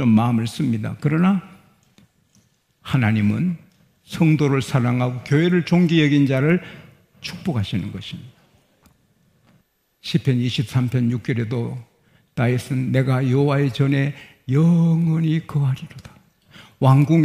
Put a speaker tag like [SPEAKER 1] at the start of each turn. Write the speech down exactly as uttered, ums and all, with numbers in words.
[SPEAKER 1] 좀 마음을 씁니다. 그러나 하나님은 성도를 사랑하고 교회를 존귀 여긴 자를 축복하시는 것입니다. 시편 이십삼 편 육 절에도 다윗은 내가 여호와의 전에 영원히 거하리로다. 왕궁